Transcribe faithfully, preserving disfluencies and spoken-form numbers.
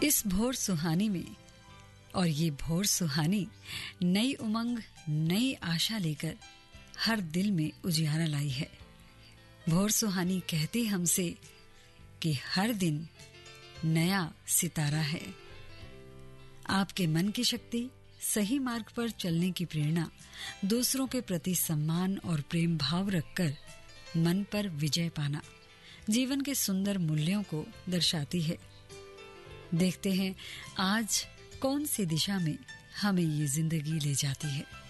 इस भोर सुहानी में, और ये भोर सुहानी नई उमंग नई आशा लेकर हर दिल में उजियारा लाई है। भोर सुहानी कहती हमसे कि हर दिन नया सितारा है। आपके मन की शक्ति, सही मार्ग पर चलने की प्रेरणा, दूसरों के प्रति सम्मान और प्रेम भाव रखकर मन पर विजय पाना जीवन के सुंदर मूल्यों को दर्शाती है। देखते हैं आज कौन सी दिशा में हमें ये जिंदगी ले जाती है।